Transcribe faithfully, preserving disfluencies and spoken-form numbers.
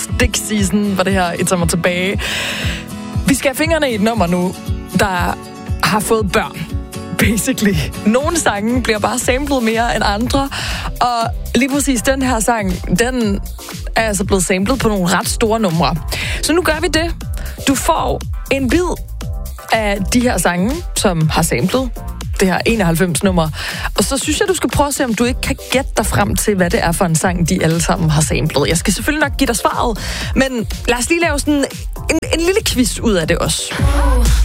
Stick Season, hvor det her et sommer tilbage. Vi skal have fingrene i et nummer nu, der har fået børn. Basically. Nogle sange bliver bare samlet mere end andre, og lige præcis den her sang, den er altså blevet samlet på nogle ret store numre. Så nu gør vi det. Du får en bid af de her sange, som har samlet det her enoghalvfems nummer, og så synes jeg, du skal prøve at se, om du ikke kan gætte dig frem til, hvad det er for en sang, de alle sammen har samlet. Jeg skal selvfølgelig nok give dig svaret, men lad os lige lave sådan en, en lille quiz ud af det også.